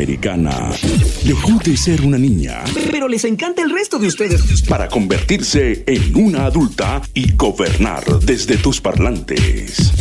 americana. Dejó de ser una niña, pero les encanta el resto de ustedes, para convertirse en una adulta y gobernar desde tus parlantes.